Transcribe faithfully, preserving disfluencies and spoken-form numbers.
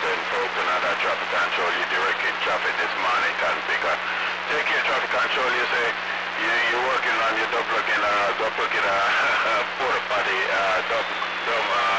ten thousand under traffic control. You directed traffic this morning, can picker. Take your traffic control, you say, you, you're working on your duplicate, uh, duplicate, uh, porta potty, uh, dub, dub, uh,